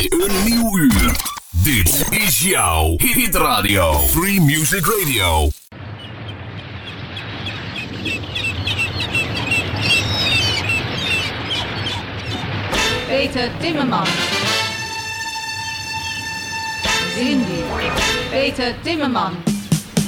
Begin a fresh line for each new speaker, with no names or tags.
bij een nieuw uur. Dit is jouw Hit Radio. Free Music Radio.
Peter Timmerman. Cindy. Peter Timmerman.